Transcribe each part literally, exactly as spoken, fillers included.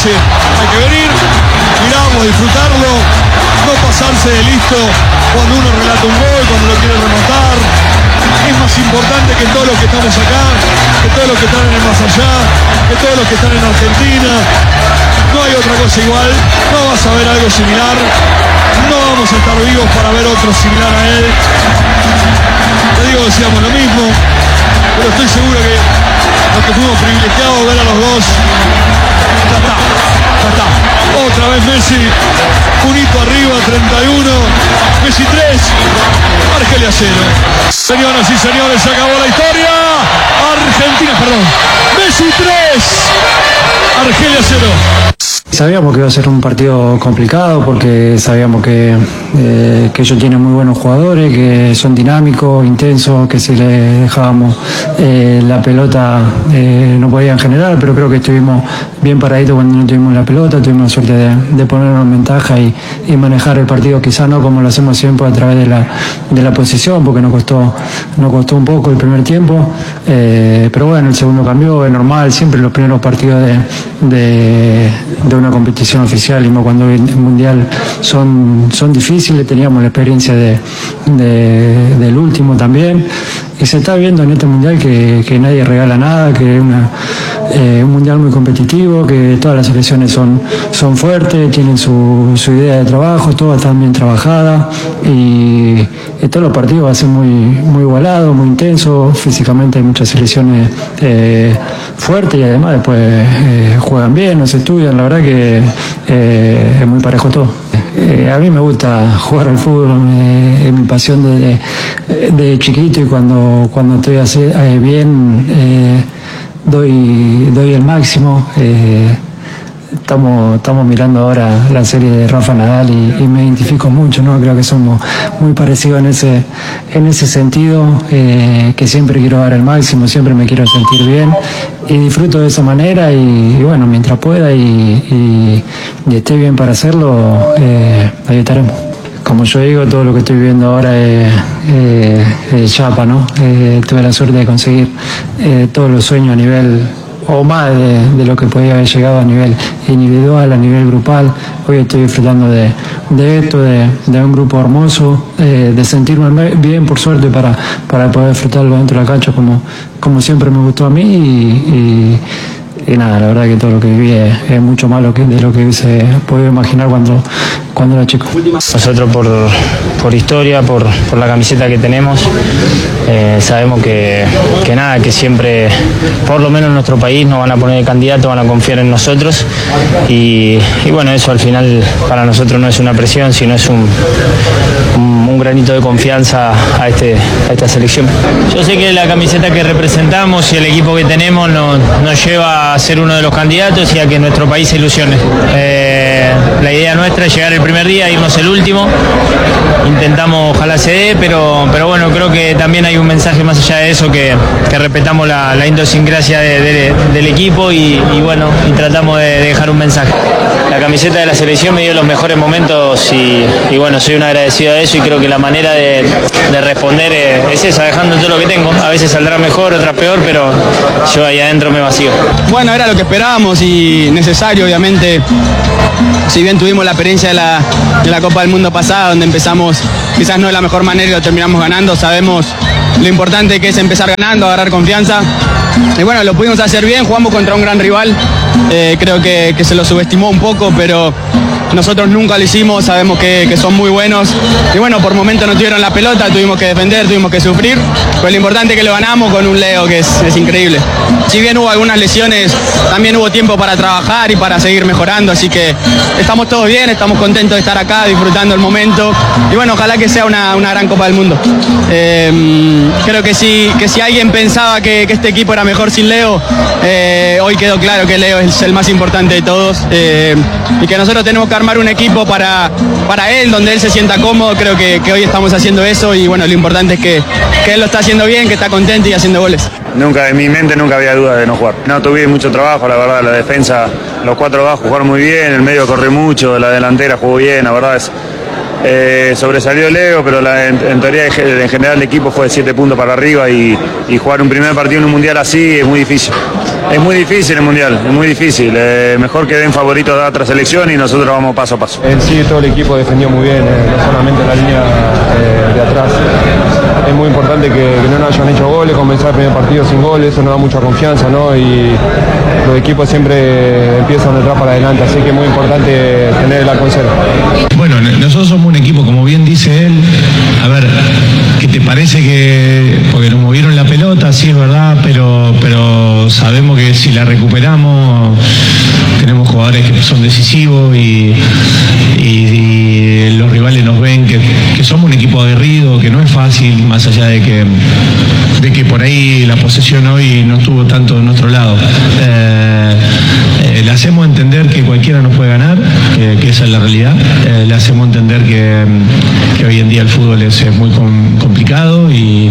parece hay que venir, mirarlo, disfrutarlo, no pasarse de listo cuando uno relata un gol, cuando lo quiere remontar. Es más importante que todos los que estamos acá, que todos los que están en el más allá, que todos los que están en Argentina. No hay otra cosa igual, no vas a ver algo similar, no vamos a estar vivos para ver otro similar a él. Te digo, decíamos lo mismo, pero estoy seguro que los que fuimos privilegiados ver a los dos, ya está, ya está. Otra vez Messi, un hito arriba, treinta y uno, Messi tres, Argelia cero. Señoras y señores, se acabó la historia. Argentina, perdón, Messi tres, Argelia cero. Sabíamos que iba a ser un partido complicado porque sabíamos que, eh, que ellos tienen muy buenos jugadores, que son dinámicos, intensos, que si les dejábamos eh, la pelota eh, no podían generar, pero creo que estuvimos bien paraditos cuando no tuvimos la pelota, tuvimos la suerte de, de ponernos en ventaja y, y manejar el partido, quizás no como lo hacemos siempre a través de la, de la posición, porque nos costó, nos costó un poco el primer tiempo, eh, pero bueno, el segundo cambió, es normal, siempre los primeros partidos de, de, de una competición oficial y no cuando el mundial son, son difíciles. Teníamos la experiencia de, de, del último también y se está viendo en este mundial que, que nadie regala nada, que es una, eh, un mundial muy competitivo, que todas las selecciones son, son fuertes, tienen su, su idea de trabajo, todas están bien trabajadas y, y todos los partidos van a ser muy, muy igualados, muy intensos. Físicamente hay muchas selecciones eh, fuertes y además después eh, juegan bien, nos estudian. La verdad que eh, es muy parejo todo. Eh, a mí me gusta jugar al fútbol, eh, es mi pasión desde de chiquito y cuando, cuando estoy así, eh, bien eh, doy, doy el máximo. Eh, Estamos, estamos mirando ahora la serie de Rafa Nadal y, y me identifico mucho, ¿no? Creo que somos muy parecidos en ese, en ese sentido, eh, que siempre quiero dar el máximo, siempre me quiero sentir bien y disfruto de esa manera y, y bueno, mientras pueda y, y, y esté bien para hacerlo, eh, ahí estaremos. Como yo digo, todo lo que estoy viviendo ahora es, eh, es chapa, ¿no? Eh, tuve la suerte de conseguir eh, todos los sueños a nivel o más de, de lo que podía haber llegado a nivel individual, a nivel grupal. Hoy estoy disfrutando de, de esto, de, de un grupo hermoso, eh, de sentirme bien, por suerte, para, para poder disfrutarlo dentro de la cancha como, como siempre me gustó a mí y, y, y nada, la verdad que todo lo que viví es, es mucho más lo que, de lo que hubiese podido imaginar cuando, cuando era chico. Nosotros por, por historia, por, por la camiseta que tenemos, eh, sabemos que, que nada, que siempre, por lo menos en nuestro país, nos van a poner de candidato, van a confiar en nosotros y, y bueno, eso al final para nosotros no es una presión, sino es un, un, un granito de confianza a, este, a esta selección. Yo sé que la camiseta que representamos y el equipo que tenemos nos, nos lleva a ser uno de los candidatos y a que nuestro país se ilusione. Eh, la idea nuestra es llegar el primer día, irnos el último, intentamos ojalá se dé, pero, pero bueno, creo que también hay un mensaje más allá de eso, que, que respetamos la, la idiosincrasia de, de, del equipo y, y bueno, y tratamos de, de dejar un mensaje. La camiseta de la selección me dio los mejores momentos y, y bueno, soy un agradecido de eso y creo que la manera de, de responder es esa, dejando todo lo que tengo. A veces saldrá mejor, otras peor, pero yo ahí adentro me vacío. Bueno, era lo que esperábamos y necesario, obviamente. Si bien tuvimos la experiencia de la, de la Copa del Mundo pasada, donde empezamos quizás no de la mejor manera y lo terminamos ganando, sabemos lo importante que es empezar ganando, agarrar confianza. Y bueno, lo pudimos hacer bien, jugamos contra un gran rival, eh, creo que, que se lo subestimó un poco, pero nosotros nunca lo hicimos, sabemos que, que son muy buenos y bueno, por momentos no tuvieron la pelota, tuvimos que defender, tuvimos que sufrir, pero lo importante es que lo ganamos con un Leo que es, es increíble. Si bien hubo algunas lesiones, también hubo tiempo para trabajar y para seguir mejorando, así que estamos todos bien, estamos contentos de estar acá, disfrutando el momento y bueno, ojalá que sea una, una gran Copa del Mundo. Eh, creo que si, que si alguien pensaba que, que este equipo era mejor sin Leo, eh, hoy quedó claro que Leo es el más importante de todos eh, y que nosotros tenemos que armar un equipo para, para él, donde él se sienta cómodo. Creo que, que hoy estamos haciendo eso y bueno, lo importante es que, que él lo está haciendo bien, que está contento y haciendo goles. Nunca, en mi mente nunca había duda de no jugar. No, tuve mucho trabajo, la verdad, la defensa, los cuatro bajos jugaron muy bien, el medio corrió mucho, la delantera jugó bien, la verdad es... Eh, sobresalió Leo, pero la, en, en teoría en general el equipo fue de siete puntos para arriba y, y jugar un primer partido en un mundial así es muy difícil. Es muy difícil el Mundial, es muy difícil. Eh, mejor que den favoritos a otra selección y nosotros vamos paso a paso. En sí todo el equipo defendió muy bien, eh, no solamente la línea eh, de atrás. Es muy importante que, que no nos hayan hecho goles, comenzar el primer partido sin goles, eso nos da mucha confianza, ¿no? Y los equipos siempre empiezan de atrás para adelante, así que es muy importante tener el arco en cero. Bueno, nosotros somos un equipo, como bien dice él, a ver, ¿qué te parece que, porque nos movieron la pelota, sí es verdad, pero, pero sabemos que si la recuperamos, tenemos jugadores que son decisivos y, y, y los rivales nos ven que, que somos un equipo aguerrido, que no es fácil, más allá de que, de que por ahí la posesión hoy no estuvo tanto de nuestro lado. Eh, eh, le hacemos entender que cualquiera nos puede ganar, que, que esa es la realidad. Eh, le hacemos entender que, que hoy en día el fútbol es, es muy com, complicado y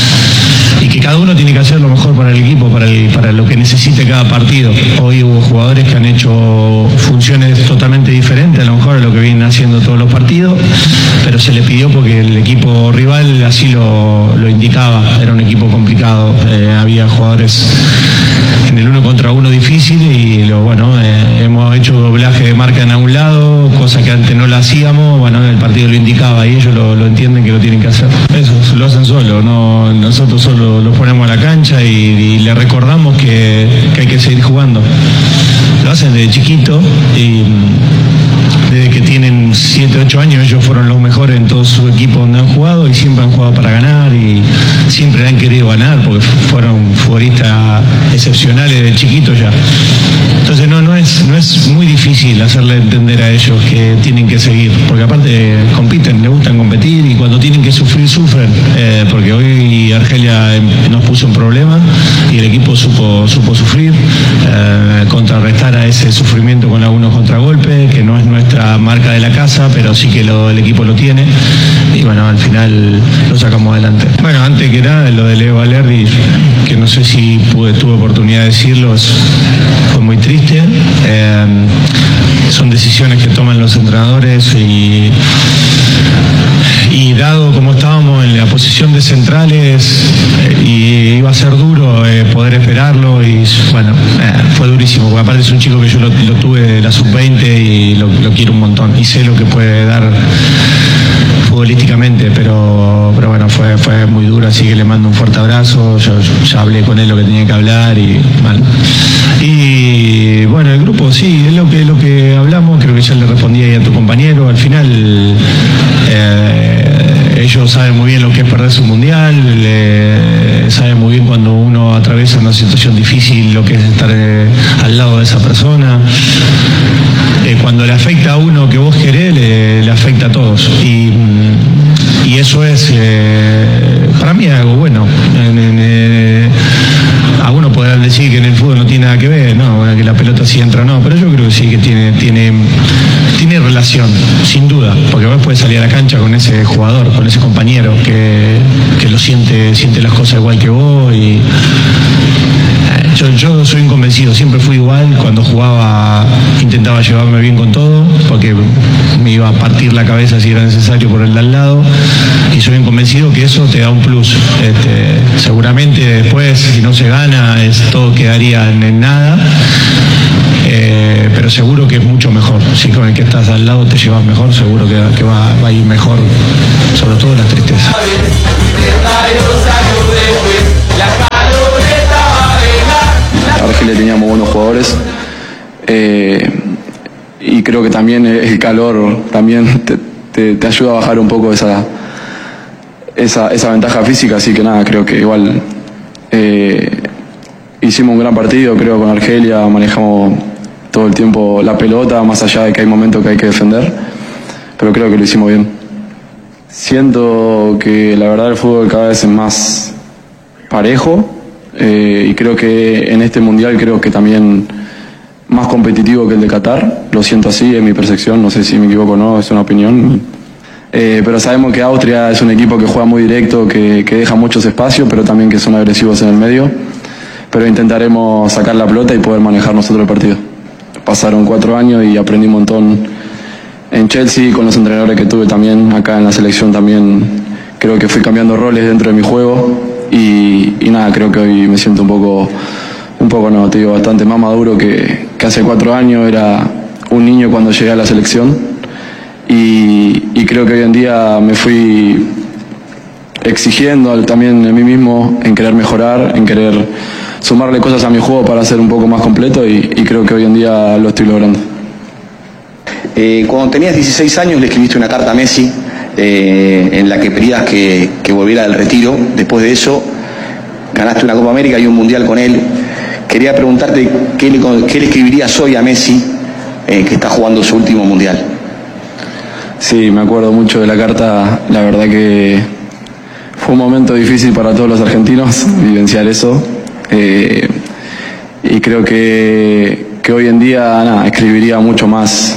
y que cada uno tiene que hacer lo mejor para el equipo, para, el, para lo que necesite cada partido. Hoy hubo jugadores que han hecho funciones totalmente diferentes, a lo mejor a lo que vienen haciendo todos los partidos, pero se le pidió porque el equipo rival así lo, lo indicaba, era un equipo complicado, eh, había jugadores en el uno contra uno difícil y lo, bueno, eh, hemos hecho doblaje de marca en algún lado, cosa que antes no la hacíamos, bueno, el partido lo indicaba y ellos lo, lo entienden que lo tienen que hacer. Eso, lo hacen solo, no, nosotros solo los ponemos a la cancha y, y le recordamos que, que hay que seguir jugando. Lo hacen desde chiquito y desde que tienen siete, ocho años ellos fueron los mejores en todo su equipo donde han jugado y siempre han jugado para ganar y siempre han querido ganar porque fueron futbolistas excepcionales de chiquitos ya. Entonces no, no, es, no es muy difícil hacerle entender a ellos que tienen que seguir, porque aparte compiten, les gustan competir y cuando tienen que sufrir, sufren, eh, porque hoy Argelia nos puso un problema y el equipo supo, supo sufrir, eh, contrarrestar a ese sufrimiento con algunos contragolpes, que no es nuestra marca de la casa, pero sí que lo, el equipo lo tiene y bueno, al final lo sacamos adelante. Bueno, antes que nada, lo de Leo Valerdi, que no sé si pude, tuve oportunidad de decirlo, fue muy triste. Eh, son decisiones que toman los entrenadores y, y dado como estábamos en la posición de centrales eh, y iba a ser duro eh, poder esperarlo y bueno, eh, fue durísimo, porque aparte es un chico que yo lo, lo tuve de la sub veinte y lo, lo quiero un montón y sé lo que puede dar futbolísticamente, pero, pero bueno, fue, fue muy duro, así que le mando un fuerte abrazo, yo, yo ya hablé con él lo que tenía que hablar y mal. Y bueno, el grupo sí, es lo que, lo que hablamos, creo que ya le respondí ahí a tu compañero, al final eh, ellos saben muy bien lo que es perderse un mundial, eh, saben muy bien cuando uno atraviesa una situación difícil lo que es estar eh, al lado de esa persona. Eh, cuando le afecta a uno que vos querés, le, le afecta a todos. Y, y eso es, eh, para mí, algo bueno. En, en, eh, algunos podrán decir que en el fútbol no tiene nada que ver, no, que la pelota sí entra, no, pero yo creo que sí que tiene, tiene, tiene relación, sin duda, porque vos puedes salir a la cancha con ese jugador, con ese compañero que, que lo siente, siente las cosas igual que vos y Yo, yo soy inconvencido, siempre fui igual, cuando jugaba intentaba llevarme bien con todo, porque me iba a partir la cabeza si era necesario por el de al lado, y soy inconvencido que eso te da un plus. Este, seguramente después, si no se gana, es, todo quedaría en, en nada, eh, pero seguro que es mucho mejor. Si con el que estás al lado te llevas mejor, seguro que, que va, va a ir mejor, sobre todo la tristeza. Argelia teníamos buenos jugadores eh, y creo que también el calor también te, te, te ayuda a bajar un poco esa, esa, esa ventaja física, así que nada, creo que igual eh, hicimos un gran partido, creo, con Argelia, manejamos todo el tiempo la pelota, más allá de que hay momentos que hay que defender, pero creo que lo hicimos bien. Siento que la verdad el fútbol cada vez es más parejo. Eh, y creo que en este mundial creo que también más competitivo que el de Qatar, lo siento así, es mi percepción, no sé si me equivoco o no, es una opinión, eh, pero sabemos que Austria es un equipo que juega muy directo, que, que deja muchos espacios, pero también que son agresivos en el medio, pero intentaremos sacar la pelota y poder manejar nosotros el partido. Pasaron cuatro años y aprendí un montón en Chelsea, con los entrenadores que tuve también, acá en la selección también, creo que fui cambiando roles dentro de mi juego. Y, y nada, creo que hoy me siento un poco, un poco no, te digo, bastante más maduro que, que hace cuatro años. Era un niño cuando llegué a la selección y, y creo que hoy en día me fui exigiendo también en mí mismo, en querer mejorar, en querer sumarle cosas a mi juego para ser un poco más completo y, y creo que hoy en día lo estoy logrando. Eh, cuando tenías dieciséis años le escribiste una carta a Messi eh, en la que pedías que, que volviera del retiro. Después de eso ganaste una Copa América y un Mundial con él. Quería preguntarte qué le, qué le escribirías hoy a Messi eh, que está jugando su último Mundial. Sí, me acuerdo mucho de la carta. La verdad que fue un momento difícil para todos los argentinos vivenciar eso. Eh, y creo que, que hoy en día nada, escribiría mucho más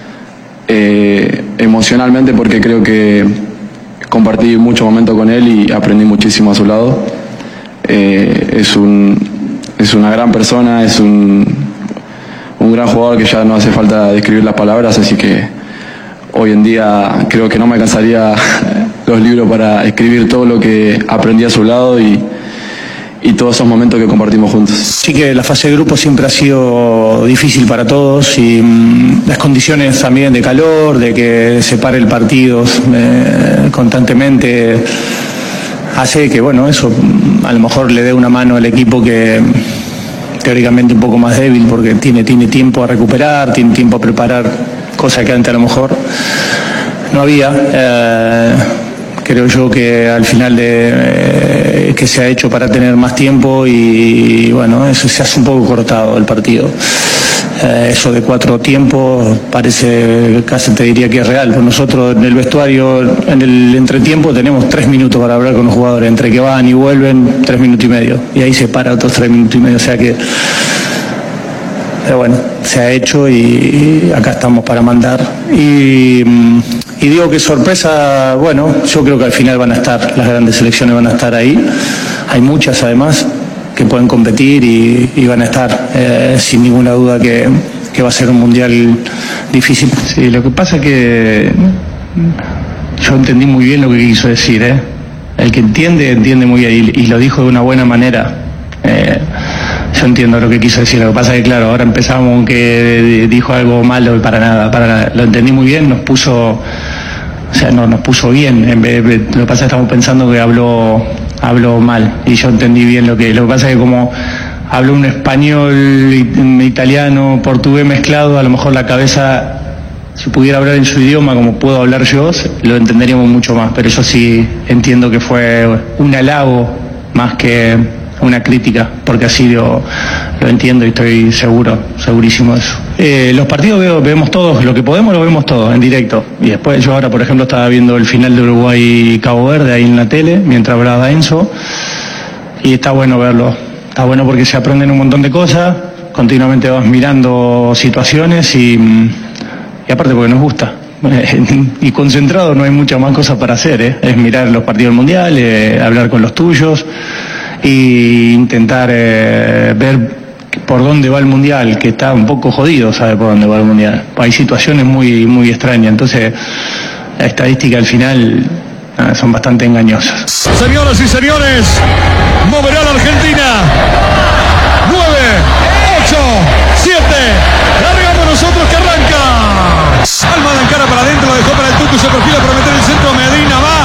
eh, emocionalmente, porque creo que compartí mucho momento con él y aprendí muchísimo a su lado. Eh, es, un, es una gran persona, es un, un gran jugador que ya no hace falta describir las palabras, así que hoy en día creo que no me alcanzaría los libros para escribir todo lo que aprendí a su lado y, y todos esos momentos que compartimos juntos. Sí que la fase de grupo siempre ha sido difícil para todos y mmm, las condiciones también de calor, de que se pare el partido eh, constantemente, hace que, bueno, eso a lo mejor le dé una mano al equipo que teóricamente un poco más débil, porque tiene, tiene tiempo a recuperar, tiene tiempo a preparar, cosa que antes a lo mejor no había. Eh, creo yo que al final de eh, que se ha hecho para tener más tiempo y bueno, eso se hace un poco cortado el partido. Eh, eso de cuatro tiempos parece, casi te diría que es real. Pues nosotros en el vestuario, en el entretiempo, tenemos tres minutos para hablar con los jugadores, entre que van y vuelven, tres minutos y medio, y ahí se para otros tres minutos y medio, o sea que pero bueno, se ha hecho y acá estamos para mandar. Y, y digo que sorpresa, bueno, yo creo que al final van a estar, las grandes selecciones van a estar ahí. Hay muchas además que pueden competir y, y van a estar, eh, sin ninguna duda que, que va a ser un mundial difícil. Sí, lo que pasa es que yo entendí muy bien lo que quiso decir, ¿eh? El que entiende, entiende muy bien y, y lo dijo de una buena manera. Eh, Yo entiendo lo que quiso decir, lo que pasa es que claro, ahora empezamos con que dijo algo malo y para nada, para nada. Lo entendí muy bien, nos puso, o sea, no, nos puso bien, en vez de, lo que pasa es que estamos pensando que habló, habló mal, y yo entendí bien lo que, lo que pasa es que como habló un español, un italiano, portugués mezclado, a lo mejor la cabeza, si pudiera hablar en su idioma como puedo hablar yo, lo entenderíamos mucho más, pero yo sí entiendo que fue un halago más que una crítica, porque así lo, lo entiendo y estoy seguro, segurísimo de eso. Eh, los partidos veo, vemos todos, lo que podemos lo vemos todos en directo. Y después yo ahora, por ejemplo, estaba viendo el final de Uruguay-Cabo Verde ahí en la tele, mientras hablaba Enzo, y está bueno verlo. Está bueno porque se aprenden un montón de cosas, continuamente vas mirando situaciones y, y aparte porque nos gusta. Y concentrado no hay muchas más cosas para hacer, ¿eh? Es mirar los partidos del Mundial, eh, hablar con los tuyos e intentar eh, ver por dónde va el Mundial, que está un poco jodido, sabe por dónde va el Mundial. Hay situaciones muy muy extrañas, entonces la estadística al final eh, son bastante engañosas. Señoras y señores, moverá la Argentina. nueve, ocho, siete, largamos nosotros que arranca. Alma de cara para adentro, lo dejó para el Tucu, se perfila para meter el centro, Medina va.